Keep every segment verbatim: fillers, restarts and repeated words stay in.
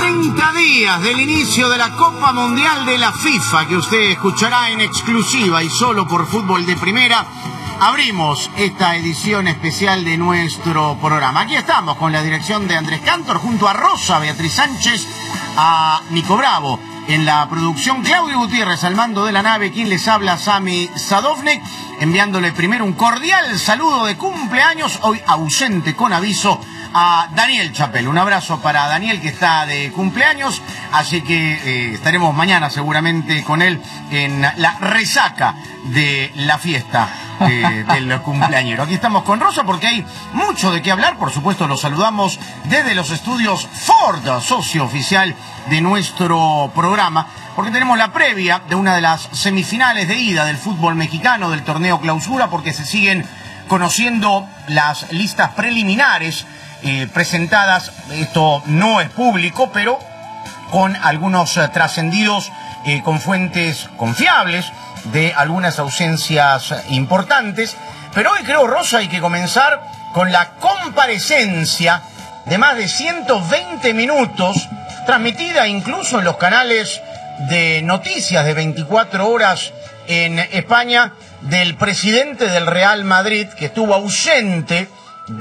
treinta días del inicio de la Copa Mundial de la FIFA, que usted escuchará en exclusiva y solo por Fútbol de Primera, abrimos esta edición especial de nuestro programa. Aquí estamos con la dirección de Andrés Cantor, junto a Rosa, Beatriz Sánchez, a Nico Bravo en la producción, Claudio Gutiérrez al mando de la nave, quien les habla, Sami Sadovnik, enviándole primero un cordial saludo de cumpleaños, hoy ausente con aviso, a Daniel Chapel. Un abrazo para Daniel, que está de cumpleaños, así que eh, estaremos mañana seguramente con él en la resaca de la fiesta eh, del cumpleañero. Aquí estamos con Rosa porque hay mucho de qué hablar. Por supuesto, los saludamos desde los estudios Ford, socio oficial de nuestro programa, porque tenemos la previa de una de las semifinales de ida del fútbol mexicano del torneo Clausura, porque se siguen conociendo las listas preliminares Eh, presentadas. Esto no es público, pero con algunos eh, trascendidos eh, con fuentes confiables de algunas ausencias importantes. Pero hoy creo, Rosa, hay que comenzar con la comparecencia de más de ciento veinte minutos, transmitida incluso en los canales de noticias de veinticuatro horas en España, del presidente del Real Madrid, que estuvo ausente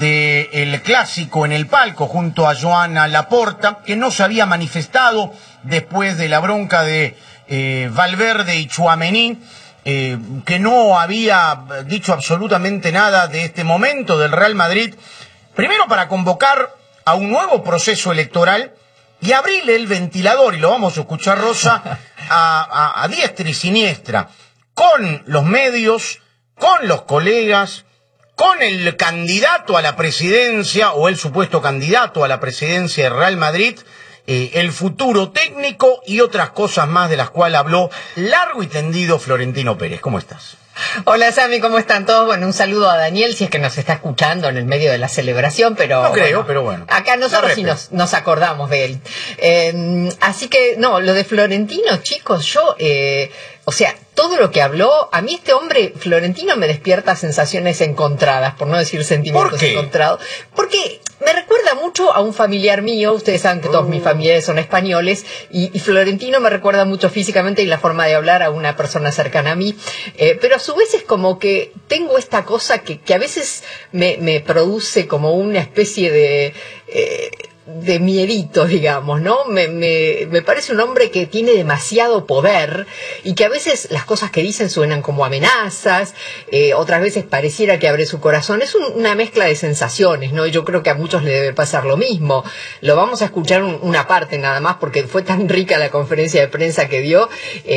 del clásico en el palco junto a Joan Laporta, que no se había manifestado después de la bronca de eh, Valverde y Tchouaméni, eh, que no había dicho absolutamente nada de este momento del Real Madrid, primero para convocar a un nuevo proceso electoral y abrirle el ventilador, y lo vamos a escuchar, Rosa, a, a, a diestra y siniestra, con los medios, con los colegas, con el candidato a la presidencia, o el supuesto candidato a la presidencia de Real Madrid, eh, el futuro técnico y otras cosas más de las cuales habló largo y tendido Florentino Pérez. ¿Cómo estás? Hola, Sami, ¿cómo están todos? Bueno, un saludo a Daniel, si es que nos está escuchando en el medio de la celebración, pero... No creo, bueno, pero bueno. Acá nosotros sí nos, nos acordamos de él. Eh, así que, no, lo de Florentino, chicos, yo... Eh, o sea, todo lo que habló, a mí este hombre, Florentino, me despierta sensaciones encontradas, por no decir sentimientos ¿Por qué? encontrados. Porque me recuerda mucho a un familiar mío, ustedes saben que todos uh. mis familiares son españoles, y, y Florentino me recuerda mucho físicamente y la forma de hablar a una persona cercana a mí, eh, pero a su vez es como que tengo esta cosa que, que a veces me, me produce como una especie de... Eh, de miedito, digamos, ¿no? Me, me, me parece un hombre que tiene demasiado poder y que a veces las cosas que dicen suenan como amenazas, eh, otras veces pareciera que abre su corazón. Es un, una mezcla de sensaciones, ¿no? Yo creo que a muchos le debe pasar lo mismo. Lo vamos a escuchar un, una parte nada más porque fue tan rica la conferencia de prensa que dio,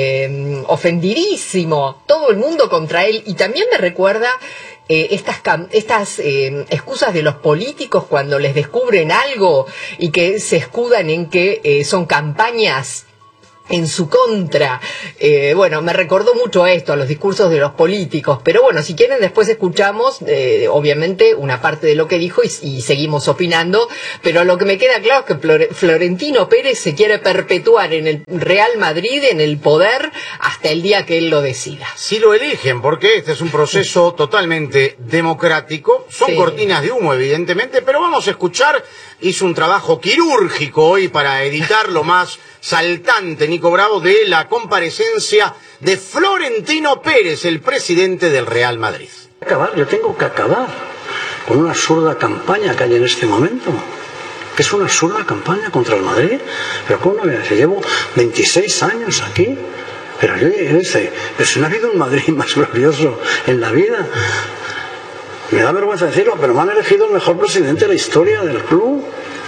eh, ofendidísimo, todo el mundo contra él, y también me recuerda Eh, estas estas eh, excusas de los políticos cuando les descubren algo y que se escudan en que eh, son campañas en su contra. Eh, bueno, me recordó mucho a esto, a los discursos de los políticos, pero bueno, si quieren después escuchamos, eh, obviamente, una parte de lo que dijo y, y seguimos opinando, pero lo que me queda claro es que Flore, Florentino Pérez se quiere perpetuar en el Real Madrid, en el poder, hasta el día que él lo decida. Si lo eligen, porque este es un proceso totalmente democrático, son sí. cortinas de humo, evidentemente, pero vamos a escuchar, hizo un trabajo quirúrgico hoy para editar lo más saltante, Nico Bravo, de la comparecencia de Florentino Pérez, el presidente del Real Madrid. Acabar, yo tengo que acabar con una absurda campaña que hay en este momento, que es una absurda campaña contra el Madrid. Pero cómo no, si llevo veintiséis años aquí, pero yo dice, pero si no ha habido un Madrid más glorioso en la vida. Me da vergüenza decirlo, pero me han elegido el mejor presidente de la historia del club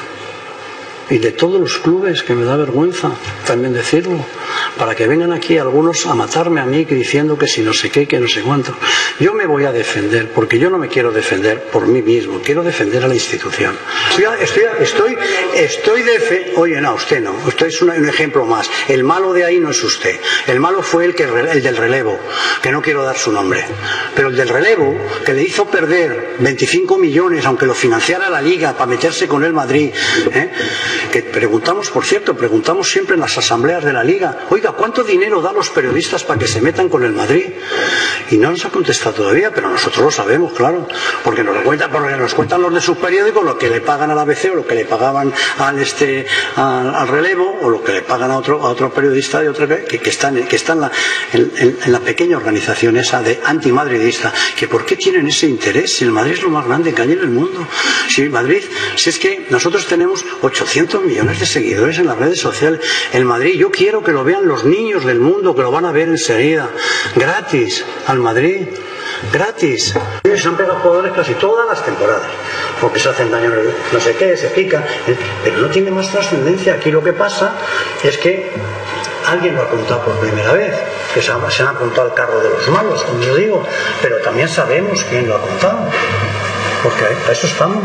y de todos los clubes, que me da vergüenza también decirlo, para que vengan aquí algunos a matarme a mí diciendo que si no sé qué, que no sé cuánto. Yo me voy a defender, porque yo no me quiero defender por mí mismo, quiero defender a la institución. Estoy, estoy, estoy, estoy de oye, no, usted no, usted es una, un ejemplo más. El malo de ahí no es usted, el malo fue el, que, el del relevo, que no quiero dar su nombre, pero el del relevo, que le hizo perder veinticinco millones, aunque lo financiara la Liga para meterse con el Madrid, ¿eh? que preguntamos, por cierto, preguntamos siempre en las asambleas de la Liga, oiga, ¿cuánto dinero dan los periodistas para que se metan con el Madrid? Y no nos ha contestado todavía, pero nosotros lo sabemos, claro, porque nos lo cuentan, porque nos cuentan los de sus periódicos, lo que le pagan al A B C o lo que le pagaban al este al, al Relevo o lo que le pagan a otro a otro periodista de otra que, que está, en, que está en, la, en, en, en la pequeña organización esa de antimadridista, que por qué tienen ese interés si el Madrid es lo más grande que hay en el mundo. Si Madrid, si es que nosotros tenemos ochocientos millones de seguidores en las redes sociales, el Madrid, yo quiero que lo vean los niños del mundo, que lo van a ver enseguida, gratis, al Madrid, gratis. Se han pegado jugadores casi todas las temporadas, porque se hacen daño, no sé qué, se pica, pero no tiene más trascendencia. Aquí lo que pasa es que alguien lo ha contado por primera vez, que se, ha, se han apuntado al carro de los malos, como yo digo, pero también sabemos quién lo ha contado, porque a eso estamos.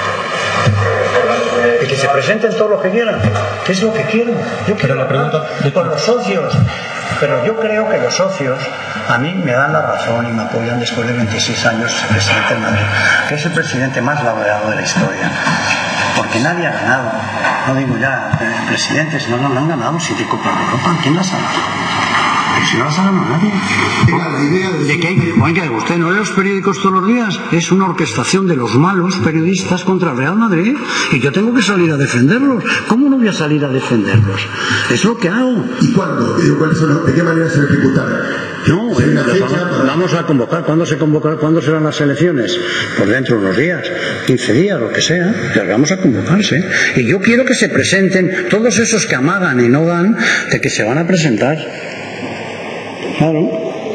Y que se presenten todos los que quieran. ¿Qué es lo que quieren? Yo quiero la pregunta de con los socios, pero yo creo que los socios a mí me dan la razón y me apoyan después de veintiséis años el presidente de Madrid, que es el presidente más laureado de la historia, porque nadie ha ganado, no digo ya el presidente, si no, no han ganado siete copas de Europa. ¿Quién las ha ganado? Pero si no las ha ganado nadie. La idea de, de que hay, oiga, usted no lee los periódicos todos los días, es una orquestación de los malos periodistas contra el Real Madrid y yo tengo que salir a defenderlos. ¿Cómo no voy a salir a defenderlos? Es lo que hago. ¿Y cuándo? ¿De qué manera se ejecutará? No, eh, vamos, vamos a convocar. ¿Cuándo se convocar? ¿Cuándo serán las elecciones? Pues dentro de unos días, quince días, lo que sea. Las vamos a convocarse. Y yo quiero que se presenten todos esos que amagan y no dan, de que se van a presentar. Claro.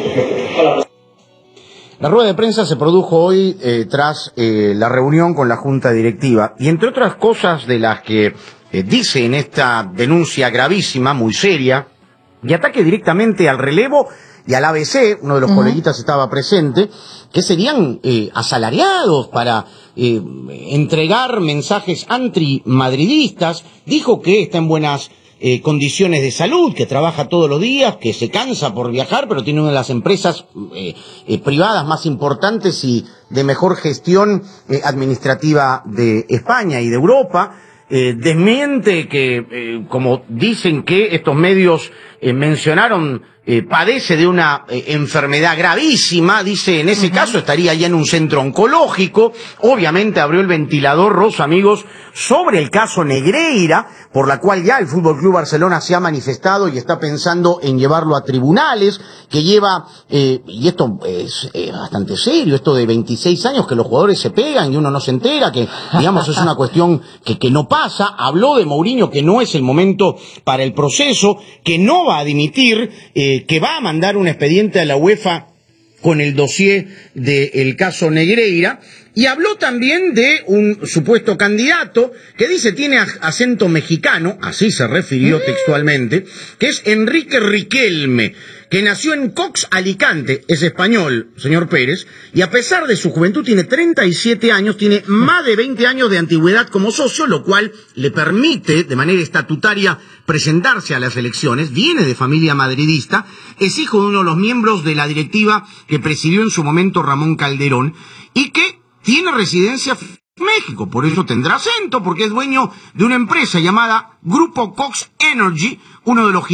La rueda de prensa se produjo hoy eh, tras eh, la reunión con la Junta Directiva y entre otras cosas de las que eh, dice en esta denuncia gravísima, muy seria, y ataque directamente al Relevo y al A B C, uno de los uh-huh. coleguitas estaba presente, que serían eh, asalariados para eh, entregar mensajes antimadridistas. Dijo que está en buenas Eh, condiciones de salud, que trabaja todos los días, que se cansa por viajar, pero tiene una de las empresas eh, eh, privadas más importantes y de mejor gestión eh, administrativa de España y de Europa. Eh, desmiente que, eh, como dicen que estos medios eh, mencionaron, eh, padece de una eh, enfermedad gravísima. Dice, en ese uh-huh. caso estaría ya en un centro oncológico. Obviamente abrió el ventilador, Rosa, amigos, sobre el caso Negreira, por la cual ya el F C Barcelona se ha manifestado y está pensando en llevarlo a tribunales, que lleva, eh, y esto es eh, bastante serio, esto de veintiséis años que los jugadores se pegan y uno no se entera, que digamos es una cuestión que, que no pasa. Habló de Mourinho, que no es el momento para el proceso, que no va a dimitir, eh, que va a mandar un expediente a la UEFA con el dossier del caso Negreira, y habló también de un supuesto candidato que dice tiene acento mexicano, así se refirió textualmente, que es Enrique Riquelme, que nació en Cox, Alicante, es español, señor Pérez, y a pesar de su juventud tiene treinta y siete años, tiene más de veinte años de antigüedad como socio, lo cual le permite de manera estatutaria presentarse a las elecciones. Viene de familia madridista, es hijo de uno de los miembros de la directiva que presidió en su momento Ramón Calderón, y que tiene residencia en México, por eso tendrá acento, porque es dueño de una empresa llamada Grupo Cox Energy, uno de los